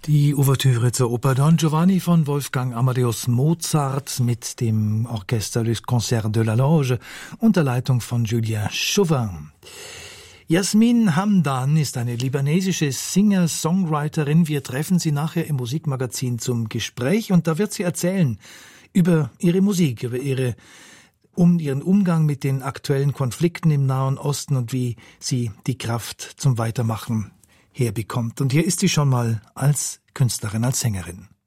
Die Ouvertüre zur Oper Don Giovanni von Wolfgang Amadeus Mozart mit dem Orchester des Concert de la Loge unter Leitung von Julien Chauvin. Yasmin Hamdan ist eine libanesische Singer-Songwriterin. Wir treffen sie nachher im Musikmagazin zum Gespräch und da wird sie erzählen über ihre Musik, über ihren Umgang mit den aktuellen Konflikten im Nahen Osten und wie sie die Kraft zum Weitermachen herbekommt. Und hier ist sie schon mal als Künstlerin, als Sängerin.